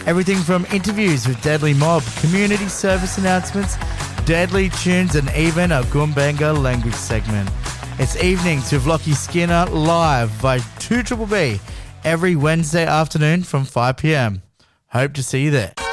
Everything from interviews with Deadly Mob, community service announcements, deadly tunes, and even a Goombanga language segment. It's Evenings with Lockie Skinner live by 2BBB every Wednesday afternoon from 5 p.m. Hope to see you there.